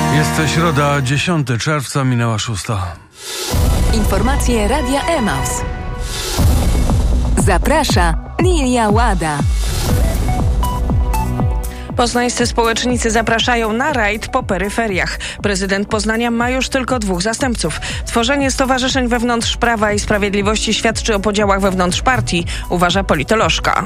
Jest środa, 10 czerwca, minęła 6. Informacje Radia Emaus. Zaprasza Lilia Łada. Poznańscy społecznicy zapraszają na rajd po peryferiach. Prezydent Poznania ma już tylko 2 zastępców. Tworzenie stowarzyszeń wewnątrz Prawa i Sprawiedliwości świadczy o podziałach wewnątrz partii, uważa politolożka.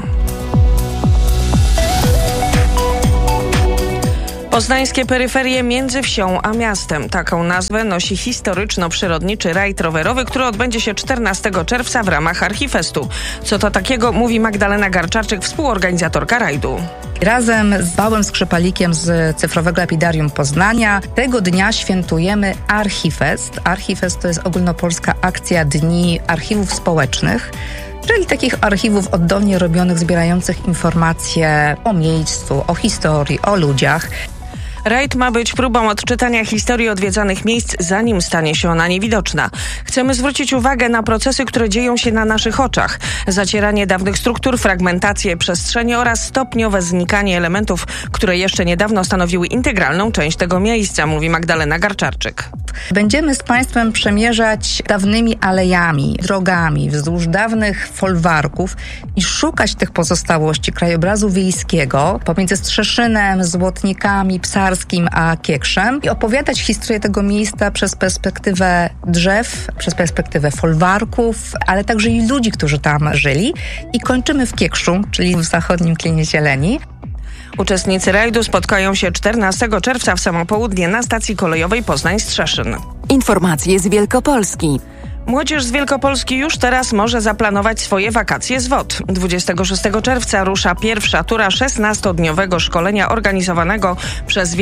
Poznańskie peryferie między wsią a miastem. Taką nazwę nosi historyczno-przyrodniczy rajd rowerowy, który odbędzie się 14 czerwca w ramach Archifestu. Co to takiego, mówi Magdalena Garczarczyk, współorganizatorka rajdu. Razem z Bałem Skrzypalikiem z Cyfrowego Epidarium Poznania tego dnia świętujemy Archifest. Archifest to jest ogólnopolska akcja Dni Archiwów Społecznych, czyli takich archiwów oddolnie robionych, zbierających informacje o miejscu, o historii, o ludziach. Rajd ma być próbą odczytania historii odwiedzanych miejsc, zanim stanie się ona niewidoczna. Chcemy zwrócić uwagę na procesy, które dzieją się na naszych oczach. Zacieranie dawnych struktur, fragmentację przestrzeni oraz stopniowe znikanie elementów, które jeszcze niedawno stanowiły integralną część tego miejsca, mówi Magdalena Garczarczyk. Będziemy z Państwem przemierzać dawnymi alejami, drogami, wzdłuż dawnych folwarków i szukać tych pozostałości krajobrazu wiejskiego pomiędzy Strzeszynem, Złotnikami, Psarskim a Kiekrzem i opowiadać historię tego miejsca przez perspektywę drzew, przez perspektywę folwarków, ale także i ludzi, którzy tam żyli. I kończymy w Kiekszu, czyli w zachodnim Klinie Zieleni. Uczestnicy rajdu spotkają się 14 czerwca w samo południe na stacji kolejowej Poznań-Strzeszyn. Informacje z Wielkopolski. Młodzież z Wielkopolski już teraz może zaplanować swoje wakacje z WOT. 26 czerwca rusza pierwsza tura 16-dniowego szkolenia organizowanego przez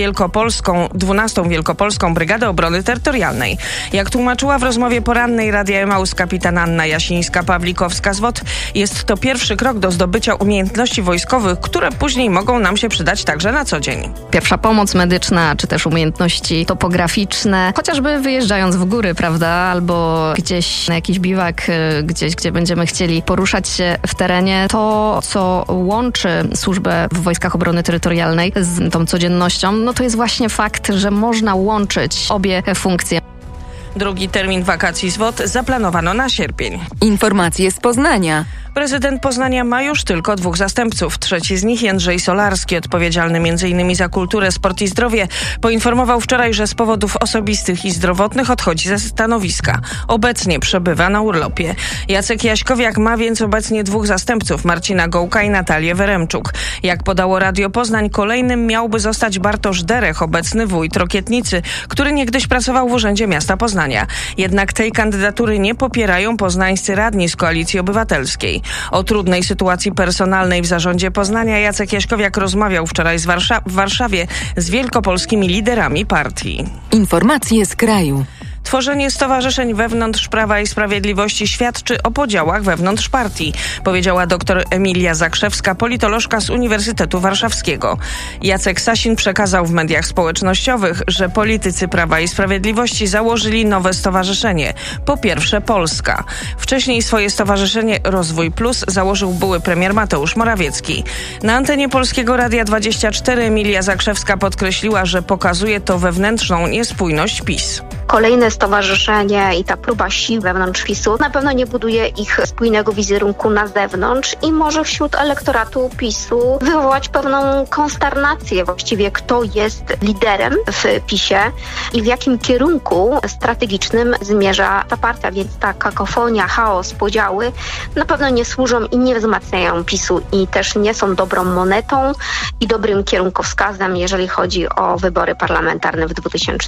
12. Wielkopolską Brygadę Obrony Terytorialnej. Jak tłumaczyła w rozmowie porannej Radia Emaus kapitan Anna Jasińska-Pawlikowska z WOT, jest to pierwszy krok do zdobycia umiejętności wojskowych, które później mogą nam się przydać także na co dzień. Pierwsza pomoc medyczna, czy też umiejętności topograficzne, chociażby wyjeżdżając w góry, prawda, albo gdzieś na jakiś biwak, gdzie będziemy chcieli poruszać się w terenie. To, co łączy służbę w Wojskach Obrony Terytorialnej z tą codziennością, no to jest właśnie fakt, że można łączyć obie funkcje. Drugi termin wakacji z WOT zaplanowano na sierpień. Informacje z Poznania. Prezydent Poznania ma już tylko 2 zastępców. Trzeci z nich, Jędrzej Solarski, odpowiedzialny m.in. za kulturę, sport i zdrowie, poinformował wczoraj, że z powodów osobistych i zdrowotnych odchodzi ze stanowiska. Obecnie przebywa na urlopie. Jacek Jaśkowiak ma więc obecnie 2 zastępców, Marcina Gołka i Natalię Weremczuk. Jak podało Radio Poznań, kolejnym miałby zostać Bartosz Derech, obecny wójt Rokietnicy, który niegdyś pracował w Urzędzie Miasta Poznania. Jednak tej kandydatury nie popierają poznańscy radni z Koalicji Obywatelskiej. O trudnej sytuacji personalnej w zarządzie Poznania Jacek Jaśkowiak rozmawiał wczoraj w Warszawie z wielkopolskimi liderami partii. Informacje z kraju. Tworzenie stowarzyszeń wewnątrz Prawa i Sprawiedliwości świadczy o podziałach wewnątrz partii, powiedziała dr Emilia Zakrzewska, politolożka z Uniwersytetu Warszawskiego. Jacek Sasin przekazał w mediach społecznościowych, że politycy Prawa i Sprawiedliwości założyli nowe stowarzyszenie. Po pierwsze Polska. Wcześniej swoje stowarzyszenie Rozwój Plus założył były premier Mateusz Morawiecki. Na antenie Polskiego Radia 24 Emilia Zakrzewska podkreśliła, że pokazuje to wewnętrzną niespójność PiS. Kolejne stowarzyszenie i ta próba sił wewnątrz PiS-u na pewno nie buduje ich spójnego wizerunku na zewnątrz i może wśród elektoratu PiS-u wywołać pewną konsternację właściwie, kto jest liderem w PiS-ie i w jakim kierunku strategicznym zmierza ta partia, więc ta kakofonia, chaos, podziały na pewno nie służą i nie wzmacniają PiS-u i też nie są dobrą monetą i dobrym kierunkowskazem, jeżeli chodzi o wybory parlamentarne w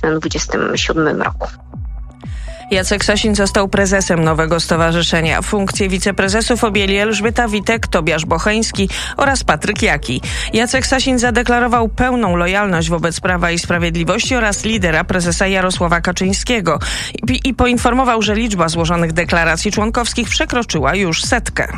2027 roku. Jacek Sasin został prezesem nowego stowarzyszenia. Funkcję wiceprezesów objęli Elżbieta Witek, Tobiasz Bocheński oraz Patryk Jaki. Jacek Sasin zadeklarował pełną lojalność wobec Prawa i Sprawiedliwości oraz lidera prezesa Jarosława Kaczyńskiego i poinformował, że liczba złożonych deklaracji członkowskich przekroczyła już 100.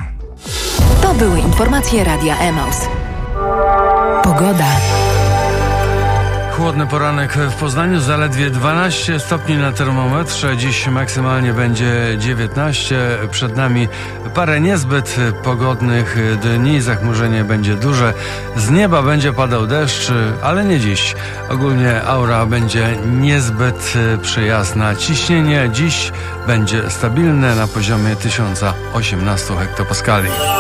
To były informacje Radia Emaus. Pogoda. chłodny poranek w Poznaniu, zaledwie 12 stopni na termometrze. Dziś maksymalnie będzie 19. Przed nami parę niezbyt pogodnych dni. Zachmurzenie będzie duże. Z nieba będzie padał deszcz, ale nie dziś. Ogólnie aura będzie niezbyt przyjazna. Ciśnienie dziś będzie stabilne na poziomie 1018 hektopaskali.